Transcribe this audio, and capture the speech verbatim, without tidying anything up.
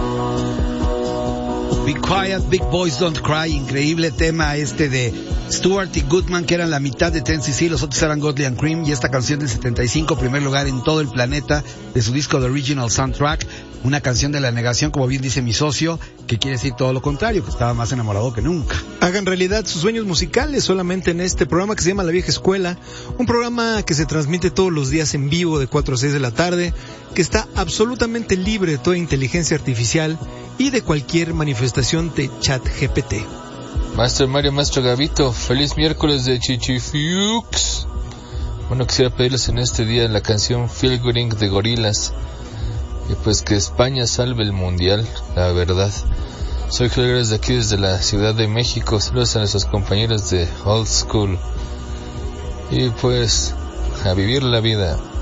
Be Quiet, Big Boys Don't Cry, increíble tema este de Stewart y Goodman, que eran la mitad de Ten C C, los otros eran Godley and Cream, y esta canción del setenta y cinco, primer lugar en todo el planeta, de su disco The Original Soundtrack, una canción de la negación, como bien dice mi socio, que quiere decir todo lo contrario, que estaba más enamorado que nunca. Hagan realidad sus sueños musicales solamente en este programa que se llama La Vieja Escuela, un programa que se transmite todos los días en vivo de cuatro a seis de la tarde, que está absolutamente libre de toda inteligencia artificial y de cualquier manifestación de chat G P T. Maestro Mario, Maestro Gavito, feliz miércoles de Chichifiux. Bueno, quisiera pedirles en este día la canción Feel Good Inc de Gorillaz, y pues que España salve el mundial, la verdad. Soy Gregores de aquí desde la Ciudad de México. Saludos a nuestros compañeros de Old School. Y pues, a vivir la vida.